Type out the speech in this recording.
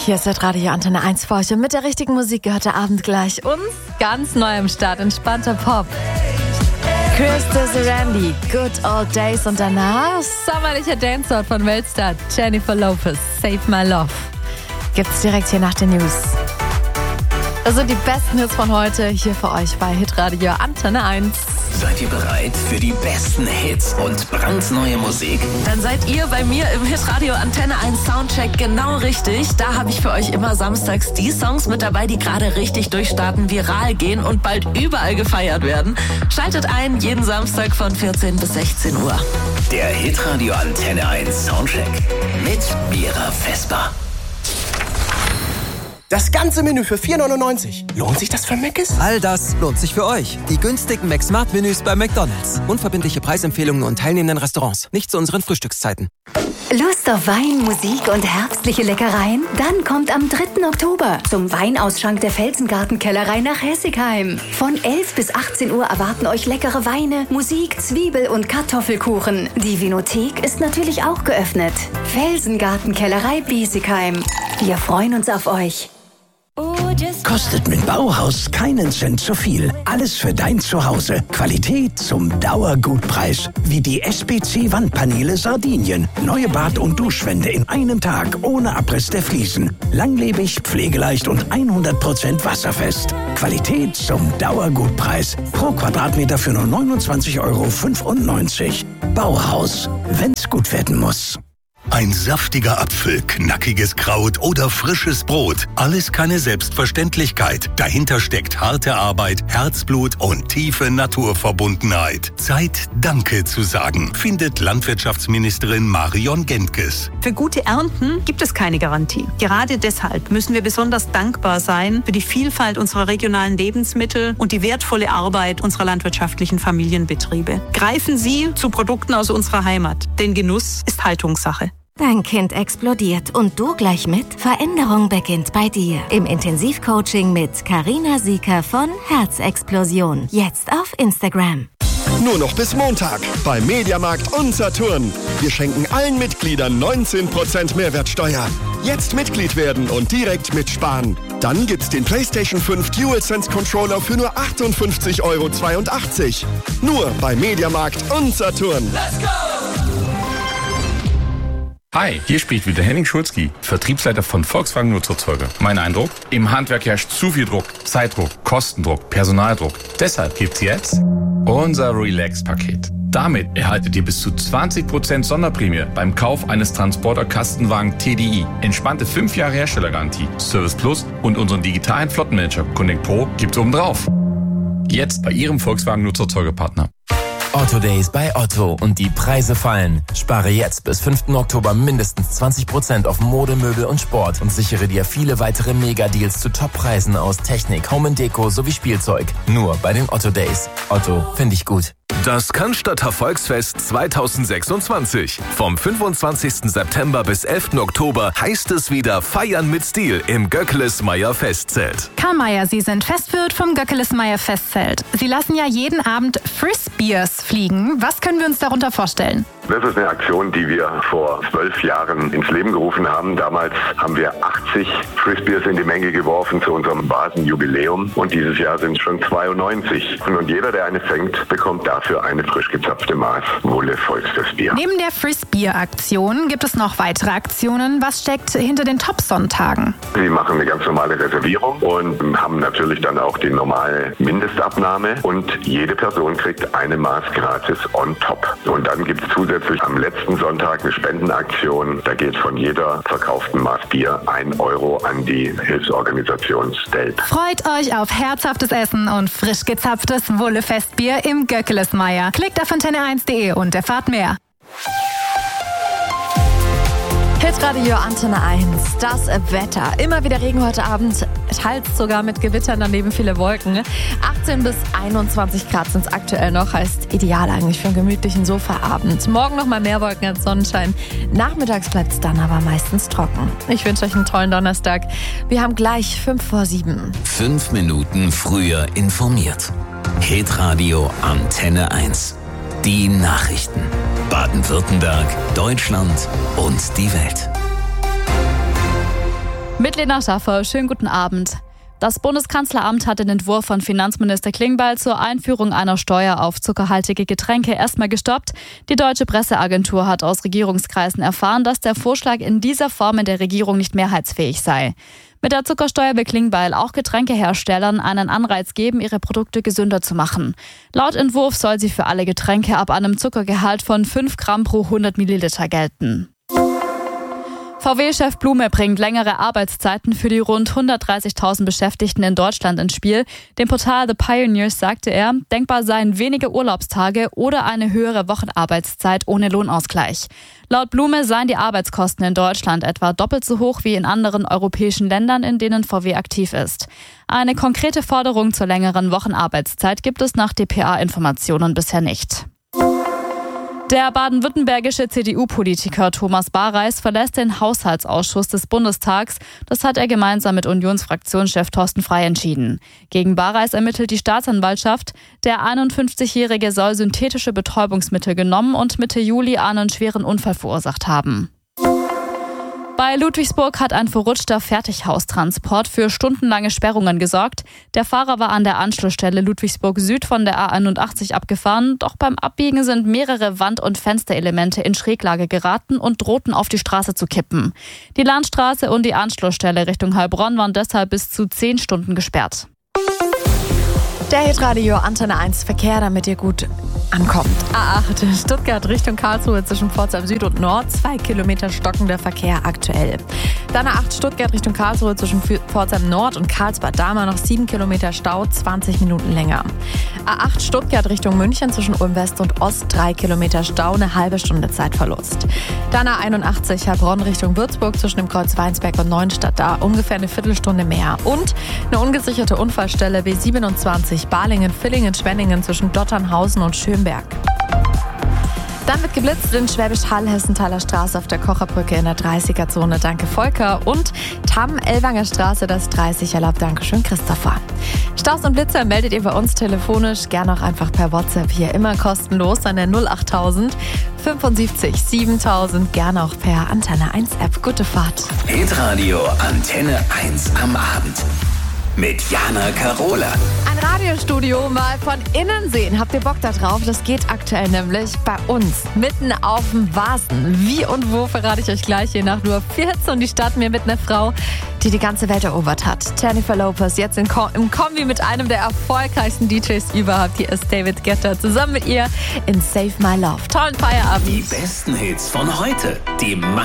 Hier ist Radio Antenne 1 für euch und mit der richtigen Musik gehört der Abend gleich uns ganz neu im Start, entspannter Pop. Krista Sarandon, Good Old Days und danach sommerlicher Dancehall von Weltstar Jennifer Lopez, Save My Love. Gibt's direkt hier nach den News. Das sind die besten Hits von heute hier für euch bei Hitradio Antenne 1. Seid ihr bereit für die besten Hits und brandneue Musik? Dann seid ihr bei mir im Hitradio Antenne 1 Soundcheck genau richtig. Da habe ich für euch immer samstags die Songs mit dabei, die gerade richtig durchstarten, viral gehen und bald überall gefeiert werden. Schaltet ein, jeden Samstag von 14 bis 16 Uhr. Der Hitradio Antenne 1 Soundcheck mit Mira Vesper. Das ganze Menü für 4,99. Lohnt sich das für Mc's? All das lohnt sich für euch. Die günstigen McSmart-Menüs bei McDonald's. Unverbindliche Preisempfehlungen und teilnehmenden Restaurants. Nicht zu unseren Frühstückszeiten. Lust auf Wein, Musik und herbstliche Leckereien? Dann kommt am 3. Oktober zum Weinausschank der Felsengartenkellerei nach Hessigheim. Von 11 bis 18 Uhr erwarten euch leckere Weine, Musik, Zwiebel- und Kartoffelkuchen. Die Vinothek ist natürlich auch geöffnet. Felsengartenkellerei Biesigheim. Wir freuen uns auf euch. Kostet mit Bauhaus keinen Cent zu viel. Alles für dein Zuhause. Qualität zum Dauergutpreis. Wie die SPC-Wandpaneele Sardinien. Neue Bad- und Duschwände in einem Tag ohne Abriss der Fliesen. Langlebig, pflegeleicht und 100% wasserfest. Qualität zum Dauergutpreis. Pro Quadratmeter für nur 29,95 €. Bauhaus. Wenn's gut werden muss. Ein saftiger Apfel, knackiges Kraut oder frisches Brot. Alles keine Selbstverständlichkeit. Dahinter steckt harte Arbeit, Herzblut und tiefe Naturverbundenheit. Zeit, Danke zu sagen, findet Landwirtschaftsministerin Marion Gentges. Für gute Ernten gibt es keine Garantie. Gerade deshalb müssen wir besonders dankbar sein für die Vielfalt unserer regionalen Lebensmittel und die wertvolle Arbeit unserer landwirtschaftlichen Familienbetriebe. Greifen Sie zu Produkten aus unserer Heimat, denn Genuss ist Haltungssache. Dein Kind explodiert und du gleich mit? Veränderung beginnt bei dir. Im Intensivcoaching mit Carina Sieker von Herzexplosion. Jetzt auf Instagram. Nur noch bis Montag bei Mediamarkt und Saturn. Wir schenken allen Mitgliedern 19% Mehrwertsteuer. Jetzt Mitglied werden und direkt mitsparen. Dann gibt's den PlayStation 5 DualSense Controller für nur 58,82 €. Nur bei Mediamarkt und Saturn. Let's go! Hi, hier spricht wieder Henning Schulzki, Vertriebsleiter von Volkswagen Nutzfahrzeuge. Mein Eindruck? Im Handwerk herrscht zu viel Druck, Zeitdruck, Kostendruck, Personaldruck. Deshalb gibt's jetzt unser Relax-Paket. Damit erhaltet ihr bis zu 20% Sonderprämie beim Kauf eines Transporter-Kastenwagen TDI. Entspannte 5 Jahre Herstellergarantie, Service Plus und unseren digitalen Flottenmanager Connect Pro gibt's obendrauf. Jetzt bei Ihrem Volkswagen Nutzfahrzeugepartner. Otto Days bei Otto und die Preise fallen. Spare jetzt bis 5. Oktober mindestens 20% auf Mode, Möbel und Sport und sichere dir viele weitere Mega-Deals zu Top-Preisen aus Technik, Home & Deko sowie Spielzeug. Nur bei den Otto Days. Otto, finde ich gut. Das Cannstatter Volksfest 2026. Vom 25. September bis 11. Oktober heißt es wieder Feiern mit Stil im Göckelesmeyer Festzelt. Karl Mayer, Sie sind Festwirt vom Göckelesmeyer Festzelt. Sie lassen ja jeden Abend Frisbeers fliegen. Was können wir uns darunter vorstellen? Das ist eine Aktion, die wir vor 12 Jahren ins Leben gerufen haben. Damals haben wir 80 Frisbeers in die Menge geworfen zu unserem Basenjubiläum. Und dieses Jahr sind es schon 92. Und jeder, der eine fängt, bekommt dafür eine frisch gezapfte Maß Wolle Volksfestbier. Neben der Frisbeer-Aktion gibt es noch weitere Aktionen. Was steckt hinter den Top-Sonntagen? Sie machen eine ganz normale Reservierung und haben natürlich dann auch die normale Mindestabnahme. Und jede Person kriegt eine Maß gratis on top. Und dann gibt es zusätzlich am letzten Sonntag eine Spendenaktion. Da geht von jeder verkauften Maß Bier 1 € an die Hilfsorganisation STELP. Freut euch auf herzhaftes Essen und frisch gezapftes Wolle-Festbier im Göckelesmeyer. Klickt auf antenne1.de und erfahrt mehr. Hitradio Antenne 1, das Wetter. Immer wieder Regen heute Abend, teils sogar mit Gewittern, daneben viele Wolken. 18 bis 21 Grad sind es aktuell noch, heißt ideal eigentlich für einen gemütlichen Sofaabend. Morgen nochmal mehr Wolken als Sonnenschein. Nachmittags bleibt es dann aber meistens trocken. Ich wünsche euch einen tollen Donnerstag. Wir haben gleich 6:55. 5 Minuten früher informiert. Hitradio Antenne 1. Die Nachrichten. Baden-Württemberg, Deutschland und die Welt. Mit Mit Lena Schaffer, schönen guten Abend. Das Bundeskanzleramt hat den Entwurf von Finanzminister Klingbeil zur Einführung einer Steuer auf zuckerhaltige Getränke erstmal gestoppt. Die Deutsche Presseagentur hat aus Regierungskreisen erfahren, dass der Vorschlag in dieser Form in der Regierung nicht mehrheitsfähig sei. Mit der Zuckersteuer will Klingbeil auch Getränkeherstellern einen Anreiz geben, ihre Produkte gesünder zu machen. Laut Entwurf soll sie für alle Getränke ab einem Zuckergehalt von 5 Gramm pro 100 Milliliter gelten. VW-Chef Blume bringt längere Arbeitszeiten für die rund 130.000 Beschäftigten in Deutschland ins Spiel. Dem Portal The Pioneers sagte er, denkbar seien weniger Urlaubstage oder eine höhere Wochenarbeitszeit ohne Lohnausgleich. Laut Blume seien die Arbeitskosten in Deutschland etwa doppelt so hoch wie in anderen europäischen Ländern, in denen VW aktiv ist. Eine konkrete Forderung zur längeren Wochenarbeitszeit gibt es nach dpa-Informationen bisher nicht. Der baden-württembergische CDU-Politiker Thomas Bareis verlässt den Haushaltsausschuss des Bundestags. Das hat er gemeinsam mit Unionsfraktionschef Thorsten Frey entschieden. Gegen Bareis ermittelt die Staatsanwaltschaft. Der 51-Jährige soll synthetische Betäubungsmittel genommen und Mitte Juli einen schweren Unfall verursacht haben. Bei Ludwigsburg hat ein verrutschter Fertighaustransport für stundenlange Sperrungen gesorgt. Der Fahrer war an der Anschlussstelle Ludwigsburg Süd von der A81 abgefahren, doch beim Abbiegen sind mehrere Wand- und Fensterelemente in Schräglage geraten und drohten auf die Straße zu kippen. Die Landstraße und die Anschlussstelle Richtung Heilbronn waren deshalb bis zu 10 Stunden gesperrt. Der Hitradio Antenne 1 Verkehr, damit ihr gut ankommt. A8 Stuttgart Richtung Karlsruhe zwischen Pforzheim Süd und Nord, 2 Kilometer stockender Verkehr aktuell. Dann A8 Stuttgart Richtung Karlsruhe zwischen Pforzheim Nord und Karlsbad-Dahmer noch 7 Kilometer Stau, 20 Minuten länger. A8 Stuttgart Richtung München zwischen Ulm West und Ost, 3 Kilometer Stau, eine halbe Stunde Zeitverlust. Dann A81 Heilbronn Richtung Würzburg zwischen dem Kreuz Weinsberg und Neuenstadt, da ungefähr eine Viertelstunde mehr. Und eine ungesicherte Unfallstelle B27 Balingen, Villingen, Schwenningen zwischen Dotternhausen und Schönberg. Dann wird geblitzt in Schwäbisch Hall, Hessenthaler Straße auf der Kocherbrücke in der 30er-Zone. Danke Volker. Und Tamm, Ellwanger Straße, das 30 erlaubt. Dankeschön Christopher. Staus und Blitzer meldet ihr bei uns telefonisch, gerne auch einfach per WhatsApp, hier immer kostenlos an der 08000 75 7000, gerne auch per Antenne 1 App. Gute Fahrt. Hitradio Antenne 1 am Abend. Mit Jana Karola. Ein Radiostudio mal von innen sehen. Habt ihr Bock da drauf? Das geht aktuell nämlich bei uns. Mitten auf dem Vasen. Wie und wo verrate ich euch gleich, je nach nur 14. Die starten wir mit einer Frau, die die ganze Welt erobert hat. Jennifer Lopez, jetzt im Kombi mit einem der erfolgreichsten DJs überhaupt. Hier ist David Guetta zusammen mit ihr in Save My Love. Tollen Feierabend. Die besten Hits von heute. Die